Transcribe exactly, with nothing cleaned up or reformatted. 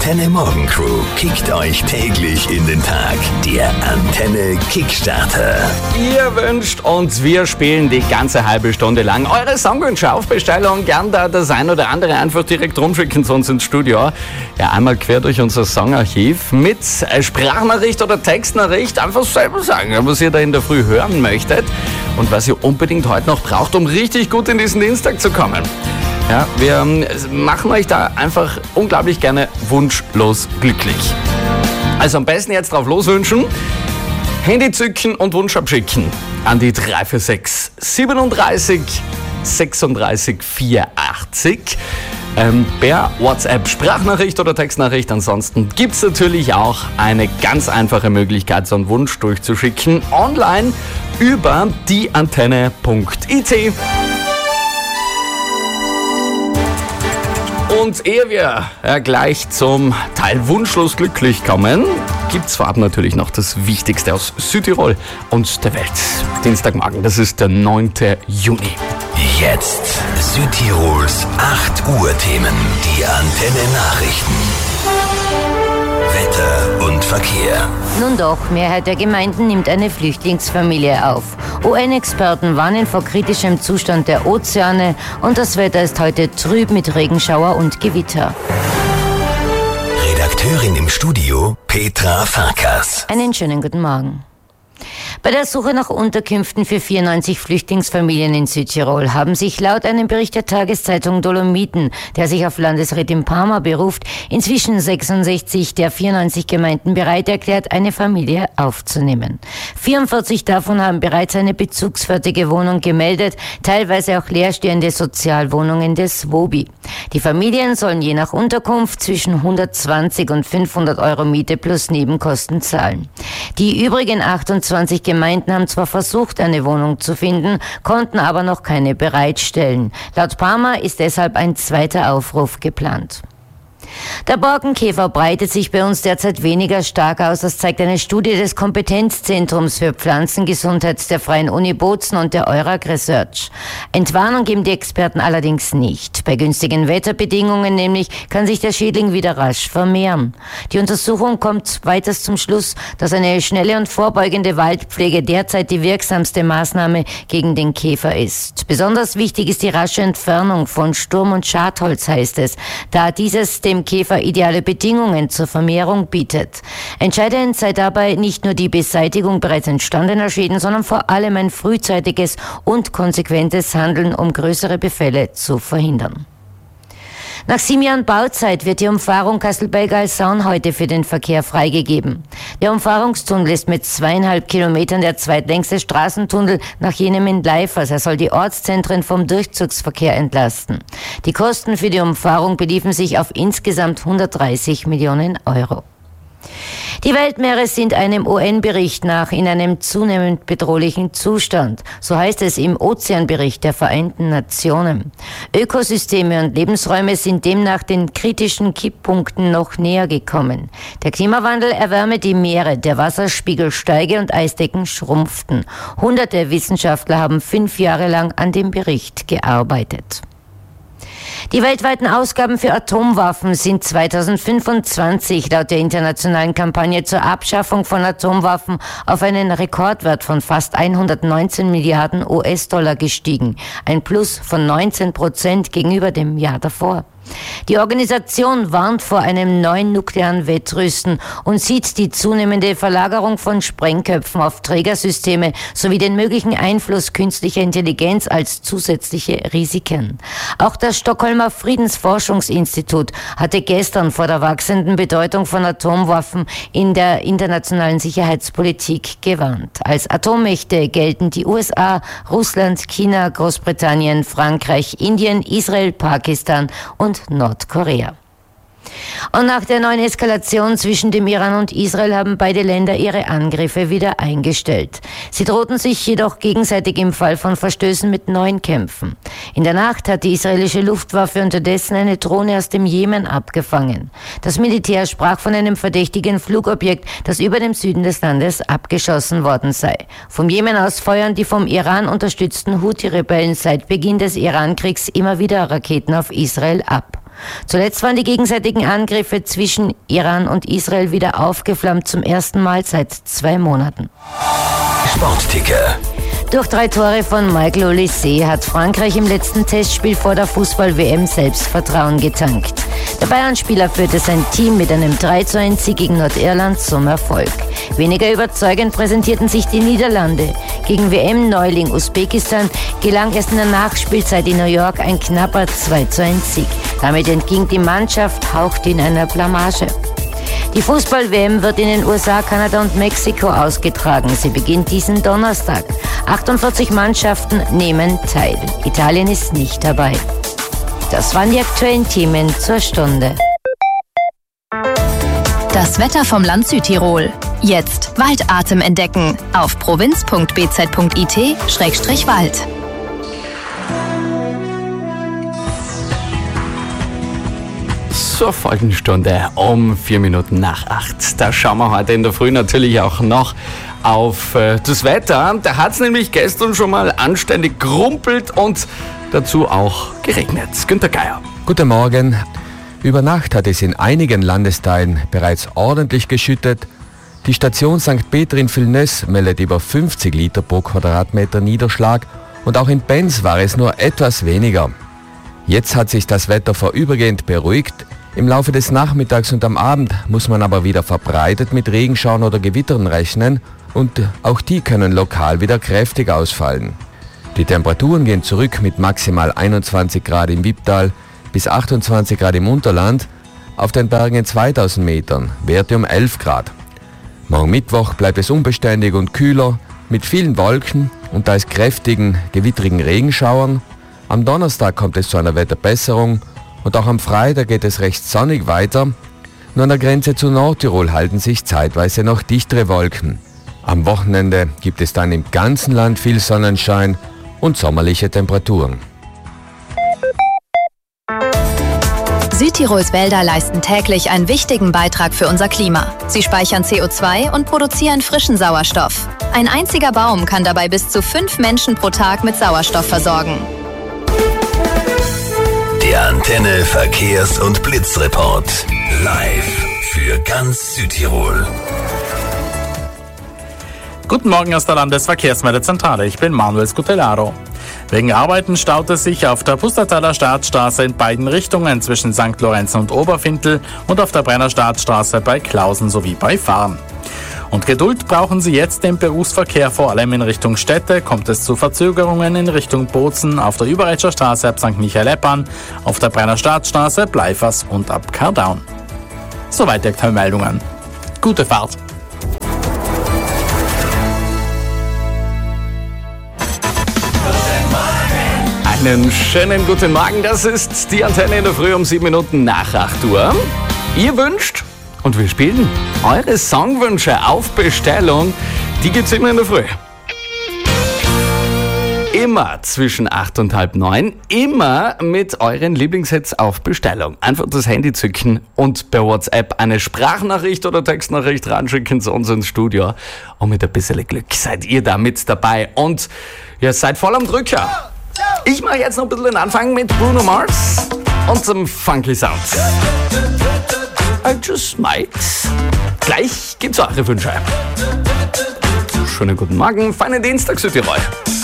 Antenne Morgen Crew kickt euch täglich in den Tag. Der Antenne Kickstarter. Ihr wünscht und wir spielen die ganze halbe Stunde lang eure Songwünsche auf Bestellung. Gern da das ein oder andere einfach direkt rumschicken zu uns ins Studio. Ja, einmal quer durch unser Songarchiv mit Sprachnachricht oder Textnachricht. Einfach selber sagen, was ihr da in der Früh hören möchtet und was ihr unbedingt heute noch braucht, um richtig gut in diesen Dienstag zu kommen. Ja, wir machen euch da einfach unglaublich gerne wunschlos glücklich. Also am besten jetzt drauf loswünschen, Handy zücken und Wunsch abschicken an die drei vier sechs siebenunddreißig sechsunddreißig vierundachtzig. Ähm, per WhatsApp, Sprachnachricht oder Textnachricht. Ansonsten gibt es natürlich auch eine ganz einfache Möglichkeit, so einen Wunsch durchzuschicken. Online über die antenne punkt i t. Und ehe wir ja, gleich zum Teil wunschlos glücklich kommen, gibt's vorab natürlich noch das Wichtigste aus Südtirol und der Welt. Dienstagmorgen, das ist der neunte Juni. Jetzt Südtirols acht Uhr Themen. Die Antenne Nachrichten. Wetter und Verkehr. Nun doch, Mehrheit der Gemeinden nimmt eine Flüchtlingsfamilie auf. U N-Experten warnen vor kritischem Zustand der Ozeane und das Wetter ist heute trüb mit Regenschauer und Gewitter. Redakteurin im Studio Petra Farkas. Einen schönen guten Morgen. Bei der Suche nach Unterkünften für vierundneunzig Flüchtlingsfamilien in Südtirol haben sich laut einem Bericht der Tageszeitung Dolomiten, der sich auf Landesrätin Palmer beruft, inzwischen sechsundsechzig der vierundneunzig Gemeinden bereit erklärt, eine Familie aufzunehmen. vierundvierzig davon haben bereits eine bezugsfertige Wohnung gemeldet, teilweise auch leerstehende Sozialwohnungen des WOBI. Die Familien sollen je nach Unterkunft zwischen hundertzwanzig und fünfhundert Euro Miete plus Nebenkosten zahlen. Die übrigen achtundzwanzig Gemeinden haben zwar versucht, eine Wohnung zu finden, konnten aber noch keine bereitstellen. Laut Palmer ist deshalb ein zweiter Aufruf geplant. Der Borkenkäfer breitet sich bei uns derzeit weniger stark aus. Das zeigt eine Studie des Kompetenzzentrums für Pflanzengesundheit der Freien Uni Bozen und der Eurag Research. Entwarnung geben die Experten allerdings nicht. Bei günstigen Wetterbedingungen nämlich kann sich der Schädling wieder rasch vermehren. Die Untersuchung kommt weiters zum Schluss, dass eine schnelle und vorbeugende Waldpflege derzeit die wirksamste Maßnahme gegen den Käfer ist. Besonders wichtig ist die rasche Entfernung von Sturm- und Schadholz, heißt es, da dieses dem Käfer ideale Bedingungen zur Vermehrung bietet. Entscheidend sei dabei nicht nur die Beseitigung bereits entstandener Schäden, sondern vor allem ein frühzeitiges und konsequentes Handeln, um größere Befälle zu verhindern. Nach sieben Jahren Bauzeit wird die Umfahrung Kastelberg-Alsaun heute für den Verkehr freigegeben. Der Umfahrungstunnel ist mit zweieinhalb Kilometern der zweitlängste Straßentunnel nach jenem in Leifers. Er soll die Ortszentren vom Durchzugsverkehr entlasten. Die Kosten für die Umfahrung beliefen sich auf insgesamt hundertdreißig Millionen Euro. Die Weltmeere sind einem U N-Bericht nach in einem zunehmend bedrohlichen Zustand. So heißt es im Ozeanbericht der Vereinten Nationen. Ökosysteme und Lebensräume sind demnach den kritischen Kipppunkten noch näher gekommen. Der Klimawandel erwärme die Meere, der Wasserspiegel steige und Eisdecken schrumpften. Hunderte Wissenschaftler haben fünf Jahre lang an dem Bericht gearbeitet. Die weltweiten Ausgaben für Atomwaffen sind zweitausendfünfundzwanzig laut der internationalen Kampagne zur Abschaffung von Atomwaffen auf einen Rekordwert von fast hundertneunzehn Milliarden U S-Dollar gestiegen, ein Plus von neunzehn Prozent gegenüber dem Jahr davor. Die Organisation warnt vor einem neuen nuklearen Wettrüsten und sieht die zunehmende Verlagerung von Sprengköpfen auf Trägersysteme sowie den möglichen Einfluss künstlicher Intelligenz als zusätzliche Risiken. Auch das Stockholmer Friedensforschungsinstitut hatte gestern vor der wachsenden Bedeutung von Atomwaffen in der internationalen Sicherheitspolitik gewarnt. Als Atommächte gelten die U S A, Russland, China, Großbritannien, Frankreich, Indien, Israel, Pakistan und Nordkorea. Und nach der neuen Eskalation zwischen dem Iran und Israel haben beide Länder ihre Angriffe wieder eingestellt. Sie drohten sich jedoch gegenseitig im Fall von Verstößen mit neuen Kämpfen. In der Nacht hat die israelische Luftwaffe unterdessen eine Drohne aus dem Jemen abgefangen. Das Militär sprach von einem verdächtigen Flugobjekt, das über dem Süden des Landes abgeschossen worden sei. Vom Jemen aus feuern die vom Iran unterstützten Houthi-Rebellen seit Beginn des Iran-Kriegs immer wieder Raketen auf Israel ab. Zuletzt waren die gegenseitigen Angriffe zwischen Iran und Israel wieder aufgeflammt, zum ersten Mal seit zwei Monaten. Sportticker. Durch drei Tore von Michael Olise hat Frankreich im letzten Testspiel vor der Fußball-W M Selbstvertrauen getankt. Der Bayern-Spieler führte sein Team mit einem drei zu eins Sieg gegen Nordirland zum Erfolg. Weniger überzeugend präsentierten sich die Niederlande. Gegen W M-Neuling Usbekistan gelang erst in der Nachspielzeit in New York ein knapper zwei zu eins Sieg. Damit entging die Mannschaft hauchdünn einer Blamage. Die Fußball-W M wird in den U S A, Kanada und Mexiko ausgetragen. Sie beginnt diesen Donnerstag. achtundvierzig Mannschaften nehmen teil. Italien ist nicht dabei. Das waren die aktuellen Themen zur Stunde. Das Wetter vom Land Südtirol. Jetzt Waldatem entdecken auf provinz punkt b z punkt i t Schrägstrich Wald. Zur Folgenstunde um vier Minuten nach acht. Da schauen wir heute in der Früh natürlich auch noch auf äh, das Wetter. Da hat es nämlich gestern schon mal anständig gerumpelt und dazu auch geregnet. Günter Geier. Guten Morgen. Über Nacht hat es in einigen Landesteilen bereits ordentlich geschüttet. Die Station Sankt Peter in Villeneuve meldet über fünfzig Liter pro Quadratmeter Niederschlag und auch in Benz war es nur etwas weniger. Jetzt hat sich das Wetter vorübergehend beruhigt. Im Laufe des Nachmittags und am Abend muss man aber wieder verbreitet mit Regenschauern oder Gewittern rechnen und auch die können lokal wieder kräftig ausfallen. Die Temperaturen gehen zurück mit maximal einundzwanzig Grad im Wipptal bis achtundzwanzig Grad im Unterland, auf den Bergen in zweitausend Metern, Werte um elf Grad. Morgen Mittwoch bleibt es unbeständig und kühler mit vielen Wolken und teils kräftigen, gewittrigen Regenschauern. Am Donnerstag kommt es zu einer Wetterbesserung und auch am Freitag geht es recht sonnig weiter. Nur an der Grenze zu Nordtirol halten sich zeitweise noch dichtere Wolken. Am Wochenende gibt es dann im ganzen Land viel Sonnenschein und sommerliche Temperaturen. Südtirols Wälder leisten täglich einen wichtigen Beitrag für unser Klima. Sie speichern C O zwei und produzieren frischen Sauerstoff. Ein einziger Baum kann dabei bis zu fünf Menschen pro Tag mit Sauerstoff versorgen. Der Antenne Verkehrs- und Blitzreport. Live für ganz Südtirol. Guten Morgen aus der Landesverkehrsmeldezentrale. Ich bin Manuel Scutellaro. Wegen Arbeiten staut es sich auf der Pustertaler Staatsstraße in beiden Richtungen zwischen Sankt Lorenz und Oberfintel und auf der Brenner Staatsstraße bei Klausen sowie bei Fahren. Und Geduld brauchen Sie jetzt im Berufsverkehr, vor allem in Richtung Städte, kommt es zu Verzögerungen in Richtung Bozen, auf der Überreitscher Straße ab Sankt Michael-Eppan, auf der Brenner Staatsstraße, Bleifers und ab Kardaun. Soweit die aktuellen Meldungen. Gute Fahrt! Einen schönen guten Morgen, das ist die Antenne in der Früh um sieben Minuten nach acht Uhr. Ihr wünscht und wir spielen eure Songwünsche auf Bestellung, die gibt's immer in der Früh. Immer zwischen acht und halb neun, immer mit euren Lieblingshits auf Bestellung. Einfach das Handy zücken und per WhatsApp eine Sprachnachricht oder Textnachricht ranschicken zu uns ins Studio. Und mit ein bisschen Glück seid ihr da mit dabei und ihr seid voll am Drücker. Ich mache jetzt noch ein bisschen den Anfang mit Bruno Mars und zum Funky Sound. I just might. Gleich gibt's eure Wünsche. Schönen guten Morgen, feinen Dienstag, Südtirol.